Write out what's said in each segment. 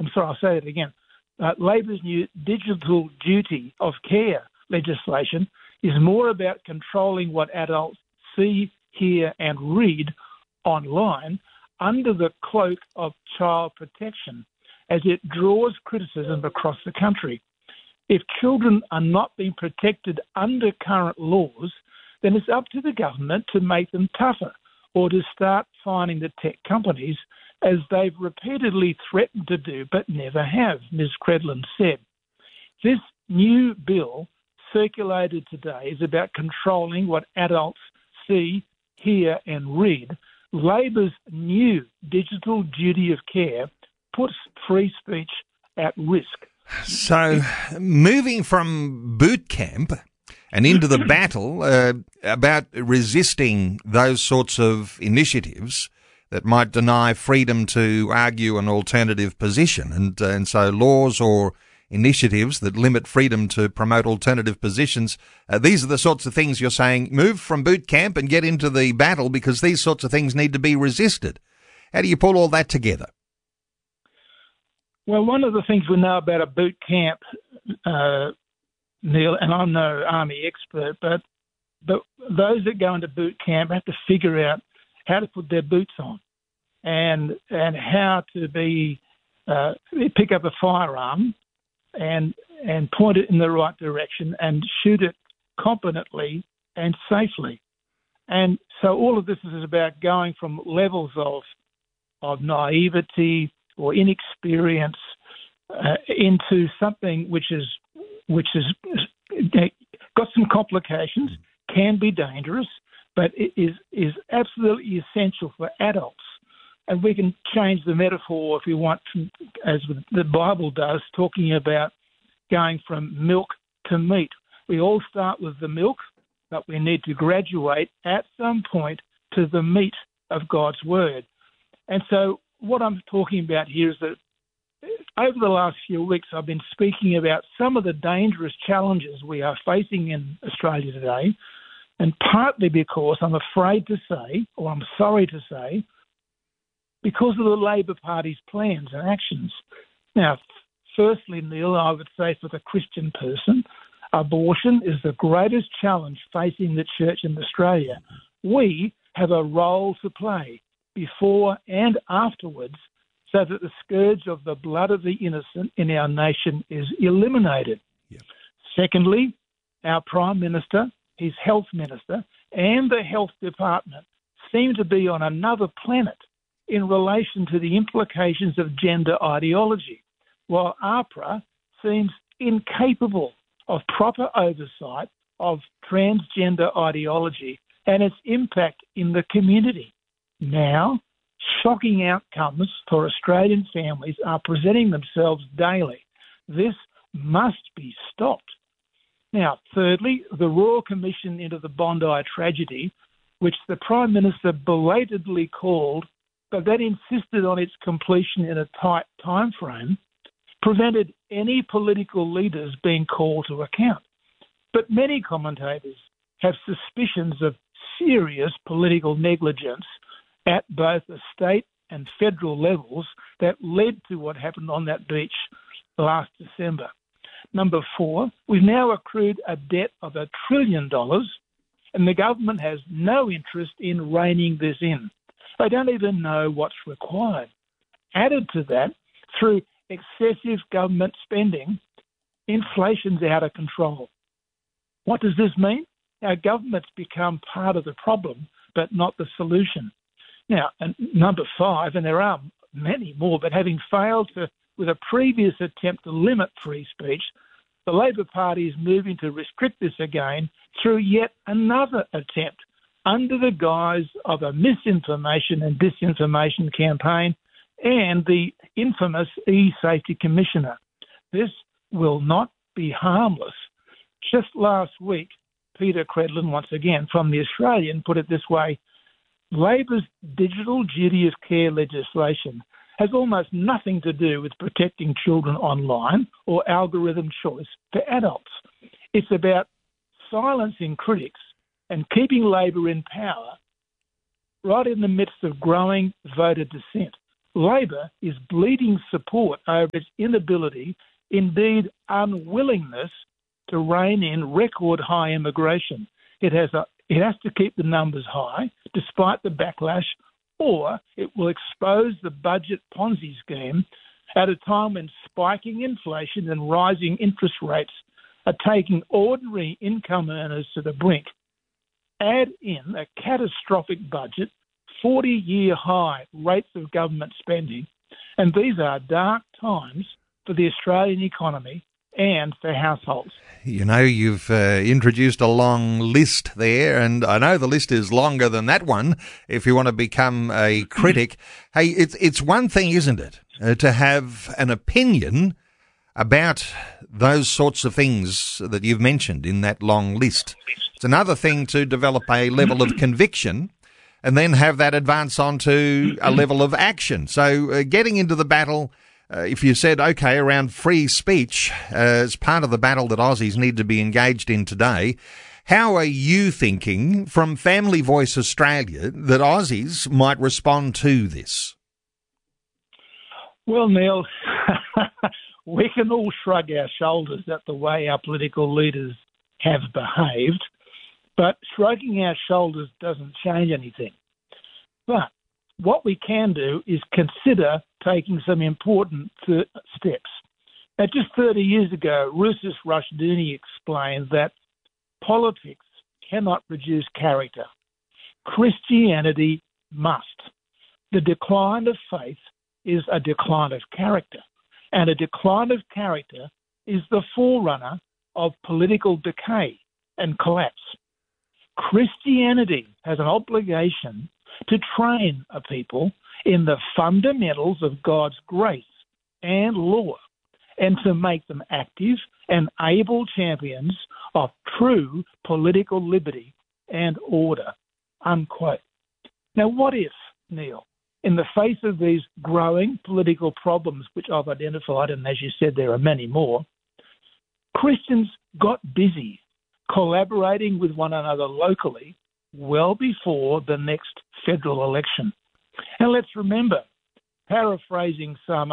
I'll say it again. Labor's new digital duty of care legislation is more about controlling what adults see, hear and read online under the cloak of child protection as it draws criticism across the country. If children are not being protected under current laws, then it's up to the government to make them tougher or to start fining the tech companies as they've repeatedly threatened to do but never have, Ms Credlin said. This new bill circulated today is about controlling what adults see, hear and read. Labor's new digital duty of care puts free speech at risk. So, moving from boot camp and into the battle about resisting those sorts of initiatives that might deny freedom to argue an alternative position, and so laws or initiatives that limit freedom to promote alternative positions, these are the sorts of things you're saying, move from boot camp and get into the battle because these sorts of things need to be resisted. How do you pull all that together? Well, one of the things we know about a boot camp, Neil, and I'm no army expert, but those that go into boot camp have to figure out how to put their boots on and how to pick up a firearm and point it in the right direction and shoot it competently and safely. And so all of this is about going from levels of naivety or inexperience into something which is got some complications, can be dangerous, but it is absolutely essential for adults. And we can change the metaphor if we want, as the Bible does, talking about going from milk to meat. We all start with the milk, but we need to graduate at some point to the meat of God's Word. And so what I'm talking about here is that over the last few weeks, I've been speaking about some of the dangerous challenges we are facing in Australia today, and partly because I'm afraid to say, or I'm sorry to say, because of the Labor Party's plans and actions. Now, firstly, Neil, I would say for the Christian person, abortion is the greatest challenge facing the church in Australia. We have a role to play before and afterwards so that the scourge of the blood of the innocent in our nation is eliminated. Yep. Secondly, our Prime Minister, his Health Minister, and the Health Department seem to be on another planet in relation to the implications of gender ideology, while AHPRA seems incapable of proper oversight of transgender ideology and its impact in the community. Now, shocking outcomes for Australian families are presenting themselves daily. This must be stopped. Now, thirdly, the Royal Commission into the Bondi tragedy, which the Prime Minister belatedly called, but then insisted on its completion in a tight time frame, prevented any political leaders being called to account. But many commentators have suspicions of serious political negligence at both the state and federal levels that led to what happened on that beach last December. Number 4, we've now accrued a debt of $1 trillion, and the government has no interest in reining this in. They don't even know what's required. Added to that, through excessive government spending, inflation's out of control. What does this mean? Our government's become part of the problem, but not the solution. Now, and number 5, and there are many more, but having failed with a previous attempt to limit free speech, the Labor Party is moving to restrict this again through yet another attempt under the guise of a misinformation and disinformation campaign and the infamous E-Safety Commissioner. This will not be harmless. Just last week, Peter Credlin, once again, from The Australian, put it this way: Labor's digital duty of care legislation has almost nothing to do with protecting children online or algorithm choice for adults. It's about silencing critics and keeping Labor in power right in the midst of growing voter dissent. Labor is bleeding support over its inability, indeed unwillingness, to rein in record high immigration. It has to keep the numbers high despite the backlash, or it will expose the budget Ponzi scheme at a time when spiking inflation and rising interest rates are taking ordinary income earners to the brink. Add in a catastrophic budget, 40-year high rates of government spending, and these are dark times for the Australian economy and for households. You know, you've introduced a long list there, and I know the list is longer than that one if you want to become a critic. Hey, it's one thing, isn't it, to have an opinion about those sorts of things that you've mentioned in that long list. It's another thing to develop a level of conviction and then have that advance on to a level of action. So getting into the battle, if you said, okay, around free speech as part of the battle that Aussies need to be engaged in today, how are you thinking from Family Voice Australia that Aussies might respond to this? Well, Neil, we can all shrug our shoulders at the way our political leaders have behaved, but shrugging our shoulders doesn't change anything. But what we can do is consider taking some important steps. Now, just 30 years ago, Rousas Rushdoony explained that politics cannot produce character. Christianity must. The decline of faith is a decline of character, and a decline of character is the forerunner of political decay and collapse. Christianity has an obligation to train a people in the fundamentals of God's grace and law, and to make them active and able champions of true political liberty and order, unquote. Now, what if, Neil, in the face of these growing political problems which I've identified, and as you said, there are many more, Christians got busy collaborating with one another locally well before the next federal election? And let's remember, paraphrasing Psalm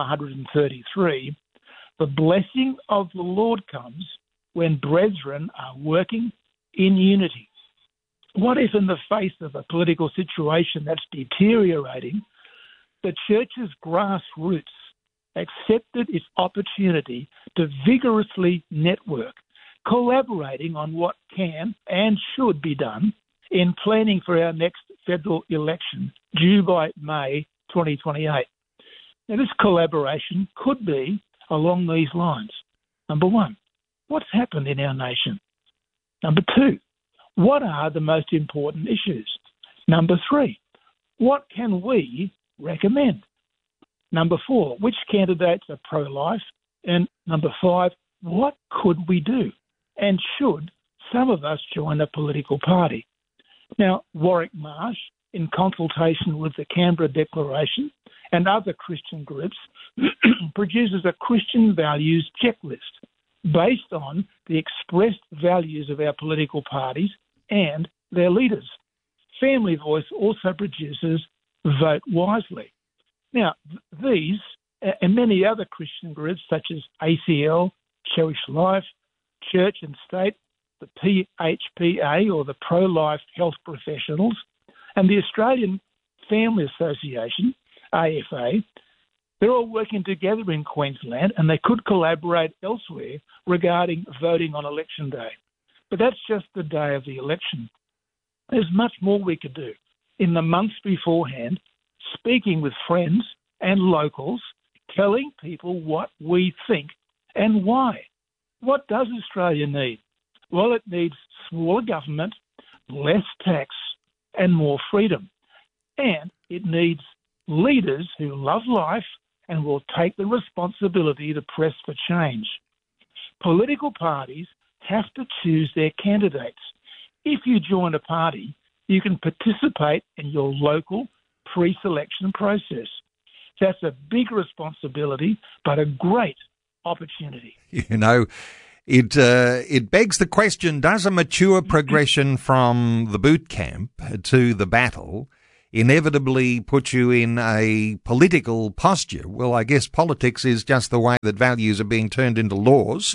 133, the blessing of the Lord comes when brethren are working in unity. What if in the face of a political situation that's deteriorating, the church's grassroots accepted its opportunity to vigorously network, collaborating on what can and should be done in planning for our next federal election, due by May 2028. Now, this collaboration could be along these lines. Number one, what's happened in our nation? Number two, what are the most important issues? Number three, what can we recommend? Number four, which candidates are pro-life? And number five, what could we do? And should some of us join a political party? Now, Warwick Marsh, in consultation with the Canberra Declaration and other Christian groups, produces a Christian values checklist based on the expressed values of our political parties and their leaders. Family Voice also produces Vote Wisely. Now, these and many other Christian groups such as ACL, Cherish Life, Church and State, the PHPA or the Pro-Life Health Professionals, and the Australian Family Association, AFA, they're all working together in Queensland, and they could collaborate elsewhere regarding voting on election day. But that's just the day of the election. There's much more we could do in the months beforehand, speaking with friends and locals, telling people what we think and why. What does Australia need? Well, it needs smaller government, less tax, and more freedom. And it needs leaders who love life and will take the responsibility to press for change. Political parties have to choose their candidates. If you join a party, you can participate in your local pre-selection process. That's a big responsibility, but a great opportunity. You know, it begs the question, does a mature progression from the boot camp to the battle inevitably put you in a political posture. Well, I guess politics is just the way that values are being turned into laws.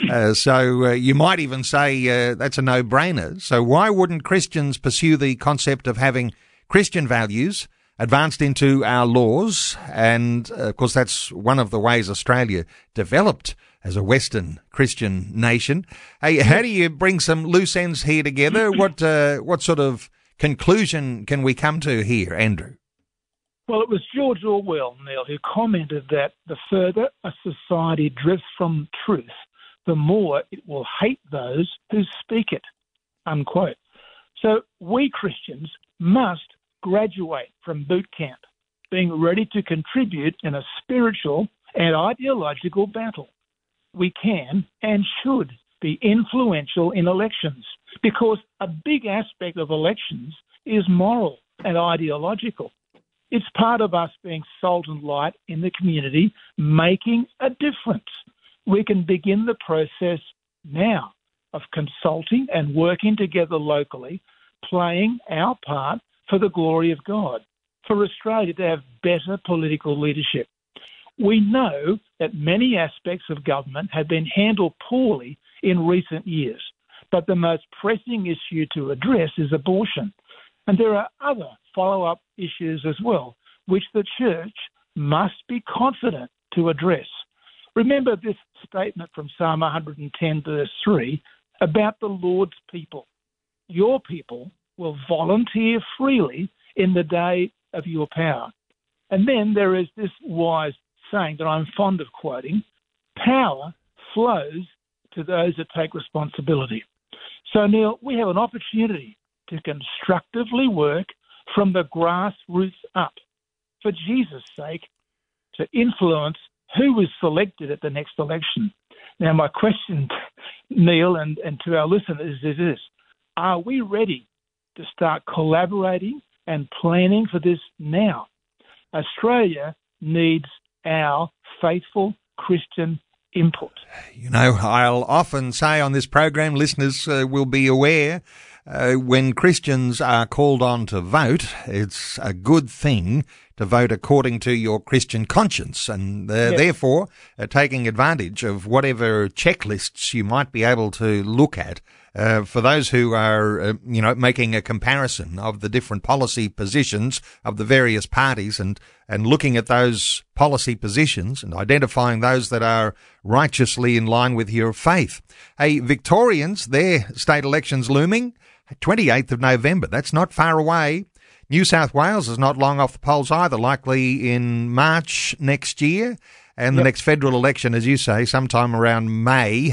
So you might even say that's a no-brainer. So why wouldn't Christians pursue the concept of having Christian values advanced into our laws? And, of course, that's one of the ways Australia developed as a Western Christian nation. Hey, how do you bring some loose ends here together? What sort of conclusion can we come to here, Andrew? Well, it was George Orwell, Neil, who commented that the further a society drifts from truth, the more it will hate those who speak it, unquote. So we Christians must graduate from boot camp, being ready to contribute in a spiritual and ideological battle. We can and should be influential in elections because a big aspect of elections is moral and ideological. It's part of us being salt and light in the community, making a difference. We can begin the process now of consulting and working together locally, playing our part for the glory of God, for Australia to have better political leadership. We know that many aspects of government have been handled poorly in recent years, but the most pressing issue to address is abortion. And there are other follow-up issues as well, which the church must be confident to address. Remember this statement from Psalm 110, verse 3, about the Lord's people. Your people will volunteer freely in the day of your power. And then there is this wise saying that I'm fond of quoting, power flows to those that take responsibility. So, Neil, we have an opportunity to constructively work from the grassroots up, for Jesus' sake, to influence who is selected at the next election. Now, my question, Neil, and to our listeners is this: are we ready to start collaborating and planning for this now? Australia needs our faithful Christian input. You know, I'll often say on this program, listeners will be aware when Christians are called on to vote, it's a good thing to vote according to your Christian conscience, and therefore taking advantage of whatever checklists you might be able to look at for those who are, making a comparison of the different policy positions of the various parties and looking at those policy positions and identifying those that are righteously in line with your faith. Hey, Victorians, their state election's looming, 28th of November. That's not far away. New South Wales is not long off the polls either, likely in March next year. And the next federal election, as you say, sometime around May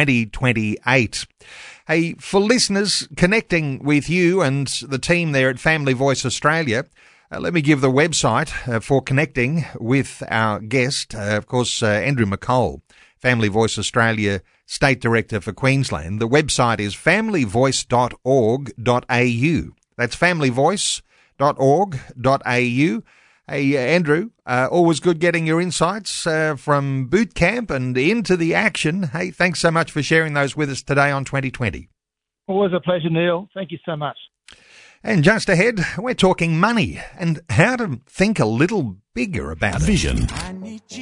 2028. Hey, for listeners connecting with you and the team there at Family Voice Australia, let me give the website for connecting with our guest, of course, Andrew McColl, Family Voice Australia State Director for Queensland. The website is familyvoice.org.au. That's familyvoice.org.au. Hey, Andrew, always good getting your insights from boot camp and into the action. Hey, thanks so much for sharing those with us today on 2020. Always a pleasure, Neil. Thank you so much. And just ahead, we're talking money and how to think a little bigger about it. Vision.